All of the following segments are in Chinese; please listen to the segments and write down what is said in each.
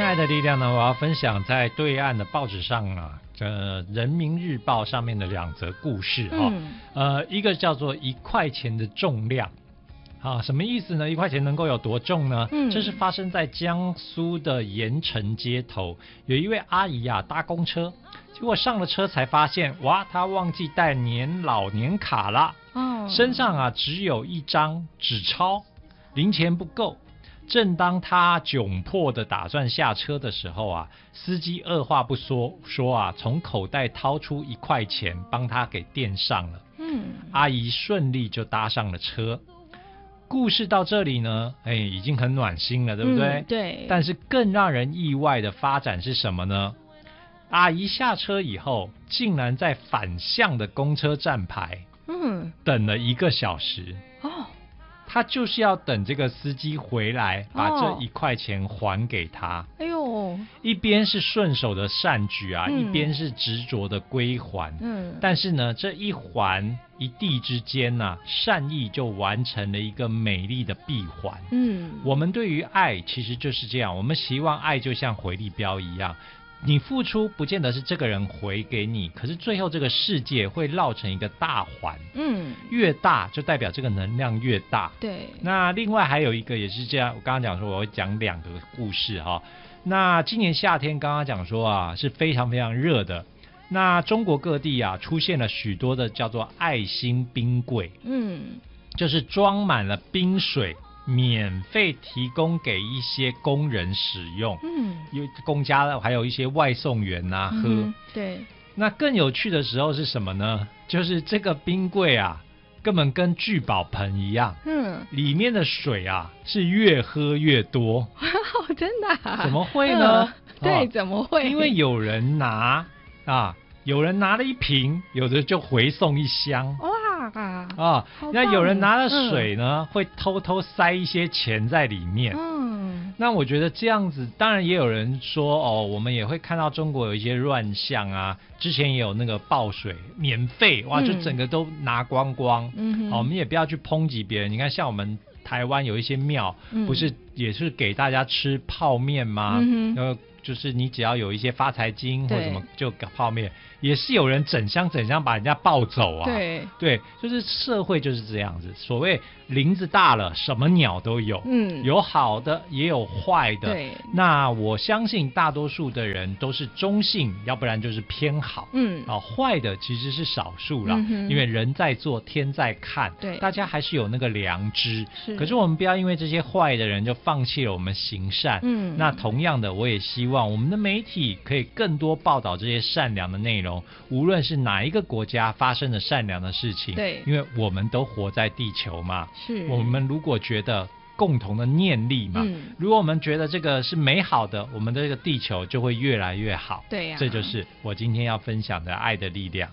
爱的力量呢，我要分享在对岸的报纸上啊，人民日报上面的2则故事哈。一个叫做1块钱的重量。什么意思呢？1块钱能够有多重呢？这是发生在江苏的盐城街头，有一位阿姨啊搭公车，结果上了车才发现，哇，她忘记带老年卡了，身上啊只有1张纸钞，零钱不够。正当她窘迫的打算下车的时候啊，司机二话不说啊，从口袋掏出1块钱帮她给垫上了。阿姨顺利就搭上了车。故事到这里呢，已经很暖心了，对不对？ 对。 但是更让人意外的发展是什么呢？阿姨下车以后，竟然在反向的公车站牌，等了1个小时。他就是要等这个司机回来，把这1块钱还给他。 哎呦， 一边是顺手的善举啊，一边是执着的归还。但是呢，这一还一地之间啊，善意就完成了一个美丽的闭环。我们对于爱其实就是这样，我们希望爱就像回力镖一样。你付出不见得是这个人回给你，可是最后这个世界会绕成一个大环，越大就代表这个能量越大。 对。 那另外还有一个也是这样，我刚刚讲说我会讲2个故事哈。那今年夏天刚刚讲说啊是非常非常热的，那中国各地啊出现了许多的叫做爱心冰柜，就是装满了冰水，免费提供给一些工人使用，因为公家还有一些外送员啊喝。 对。 那更有趣的时候是什么呢？就是这个冰柜啊，根本跟聚宝盆一样，里面的水啊是越喝越多。 真的啊？ 怎么会呢？ 对，怎么会？ 因为有人拿了1瓶，有的就回送1箱。那有人拿了水呢，会偷偷塞一些钱在里面。那我觉得这样子，当然也有人说我们也会看到中国有一些乱象啊，之前也有那个报水免费，哇，就整个都拿光光。我们也不要去抨击别人。你看，像我们台湾有一些庙，不是也是给大家吃泡面吗？就是你只要有一些发财金或什么就搞泡面，也是有人整箱把人家抱走啊。对，就是社会就是这样子。所谓林子大了，什么鸟都有，有好的也有坏的。那我相信大多数的人都是中性，要不然就是偏好。坏的其实是少数啦，因为人在做天在看，大家还是有那个良知。可是我们不要因为这些坏的人就放弃了我们行善。那同样的，我也希望我们的媒体可以更多报道这些善良的内容，无论是哪一个国家发生的善良的事情。因为我们都活在地球嘛。我们如果觉得共同的念力嘛，如果我们觉得这个是美好的，我们的这个地球就会越来越好。这就是我今天要分享的爱的力量。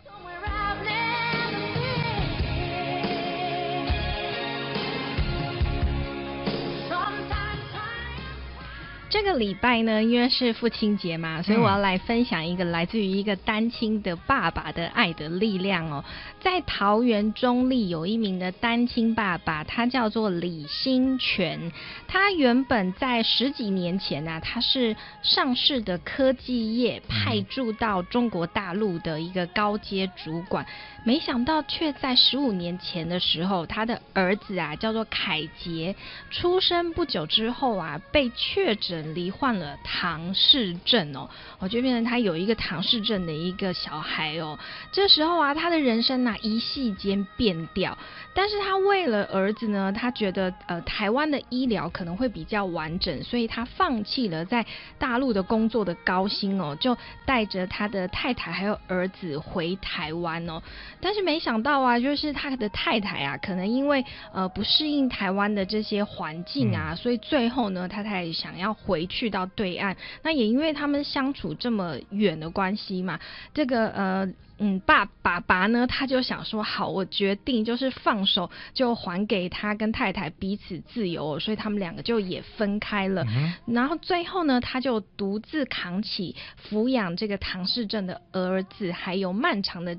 这个礼拜呢，因为是父亲节嘛，所以我要来分享一个来自于一个单亲的爸爸的爱的力量哦。在桃园中坜有一名的单亲爸爸，他叫做李兴全。他原本在10几年前啊，他是上市的科技业派驻到中国大陆的一个高阶主管，没想到却在15年前的时候，他的儿子啊叫做凯杰，出生不久之后啊，被确诊罹患了唐氏症哦，就变成他有一个唐氏症的一个小孩哦。这时候啊，他的人生啊一夕间变掉，但是他为了儿子呢，他觉得台湾的医疗可能会比较完整，所以他放弃了在大陆的工作的高薪哦，就带着他的太太还有儿子回台湾哦。但是没想到啊，就是他的太太啊，可能因为不适应台湾的这些环境啊，所以最后呢，太太想要回去到对岸。那也因为他们相处这么远的关系嘛，这个爸爸呢，他就想说，好，我决定就是放手，就还给他跟太太彼此自由，所以他们2个就也分开了。然后最后呢，他就独自扛起抚养这个唐氏症的儿子，还有漫长的这个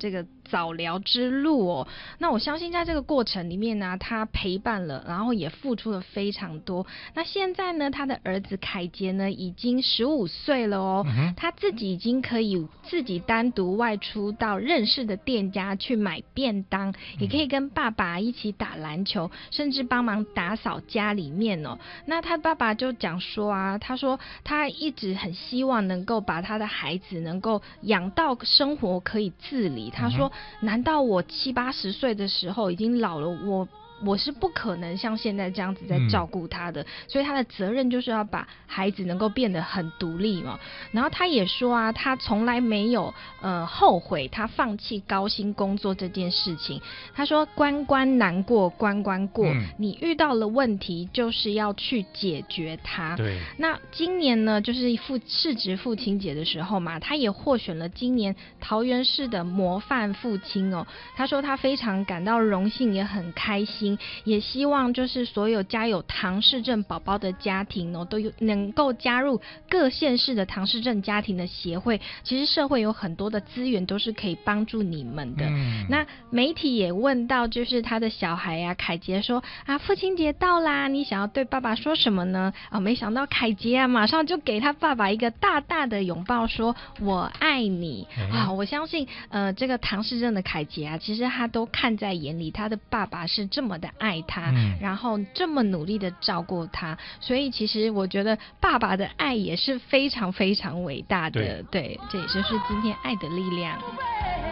早疗之路哦。那我相信在这个过程里面呢，他陪伴了，然后也付出了非常多。那现在呢，他的儿子凯杰呢已经15岁了哦，他自己已经可以自己单独外出到认识的店家去买便当，也可以跟爸爸一起打篮球，甚至帮忙打扫家里面哦。那他爸爸就讲说啊，他说他一直很希望能够把他的孩子能够养到生活可以自理。他说难道我70、80岁的时候已经老了，我是不可能像现在这样子在照顾他的，所以他的责任就是要把孩子能够变得很独立嘛。然后他也说啊，他从来没有后悔他放弃高薪工作这件事情。他说关关难过关关过，你遇到了问题就是要去解决它。 对。 那今年呢，就是世职父亲节的时候嘛，他也获选了今年桃园市的模范父亲哦。他说他非常感到荣幸，也很开心。也希望就是所有家有唐氏症宝宝的家庭哦，都能够加入各县市的唐氏症家庭的协会。其实社会有很多的资源都是可以帮助你们的。那媒体也问到，就是他的小孩啊，凯杰说啊，父亲节到啦，你想要对爸爸说什么呢？没想到凯杰啊，马上就给他爸爸一个大大的拥抱，说我爱你啊！我相信这个唐氏症的凯杰啊，其实他都看在眼里，他的爸爸是这么的爱他，然后这么努力的照顾他，所以其实我觉得爸爸的爱也是非常非常伟大的。对，这也就是今天爱的力量。